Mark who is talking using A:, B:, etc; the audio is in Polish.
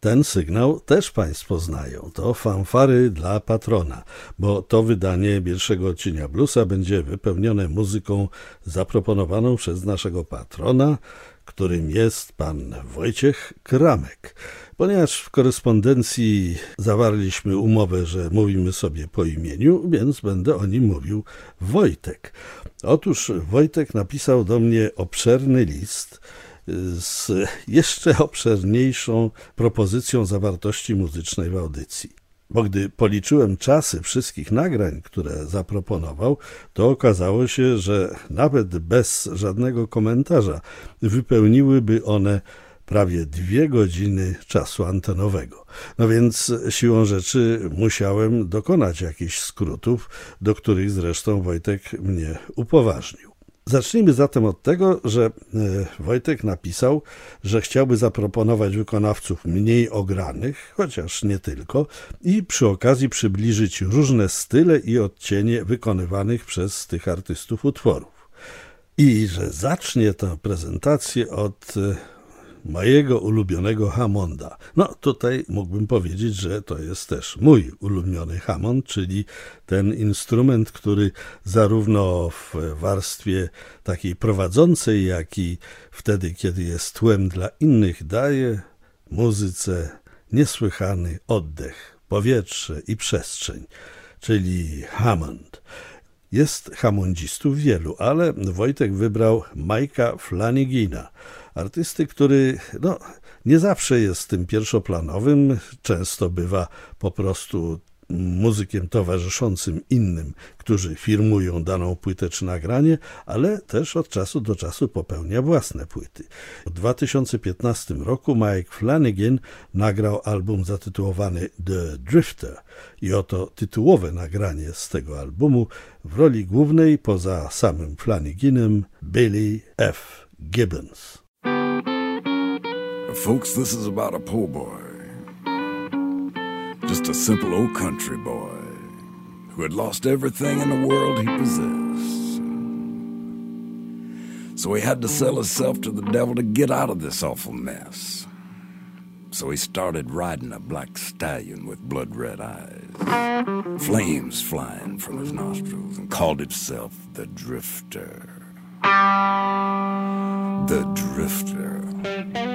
A: Ten sygnał też Państwo znają. To fanfary dla patrona, bo to wydanie pierwszego odcienia bluesa będzie wypełnione muzyką zaproponowaną przez naszego patrona, którym jest pan Wojciech Kramek. Ponieważ w korespondencji zawarliśmy umowę, że mówimy sobie po imieniu, więc będę o nim mówił Wojtek. Otóż Wojtek napisał do mnie obszerny list z jeszcze obszerniejszą propozycją zawartości muzycznej w audycji. Bo gdy policzyłem czasy wszystkich nagrań, które zaproponował, to okazało się, że nawet bez żadnego komentarza wypełniłyby one prawie 2 godziny czasu antenowego. No więc siłą rzeczy musiałem dokonać jakichś skrótów, do których zresztą Wojtek mnie upoważnił. Zacznijmy zatem od tego, że Wojtek napisał, że chciałby zaproponować wykonawców mniej ogranych, chociaż nie tylko, i przy okazji przybliżyć różne style i odcienie wykonywanych przez tych artystów utworów. I że zacznie tę prezentację od mojego ulubionego Hammonda. No tutaj mógłbym powiedzieć, że to jest też mój ulubiony Hammond, czyli ten instrument, który zarówno w warstwie takiej prowadzącej, jak i wtedy, kiedy jest tłem dla innych, daje muzyce niesłychany oddech, powietrze i przestrzeń, czyli Hammond. Jest hammondzistów wielu, ale Wojtek wybrał Mike'a Flanagina, artysty, który nie zawsze jest tym pierwszoplanowym, często bywa po prostu muzykiem towarzyszącym innym, którzy firmują daną płytę czy nagranie, ale też od czasu do czasu popełnia własne płyty. W 2015 roku Mike Flanagan nagrał album zatytułowany The Drifter i oto tytułowe nagranie z tego albumu w roli głównej poza samym Flanaganem Billy F. Gibbons.
B: Folks, this is about a poor boy. Just a simple old country boy who had lost everything in the world he possessed. So he had to sell himself to the devil to get out of this awful mess. So he started riding a black stallion with blood-red eyes, flames flying from his nostrils, and called himself the Drifter. The Drifter.